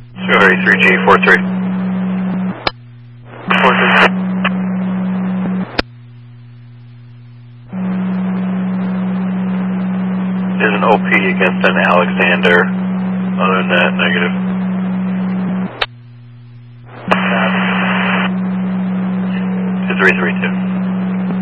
Sorry, 3G43. 43. There's an OP against an Alexander. Other than that, negative. 332.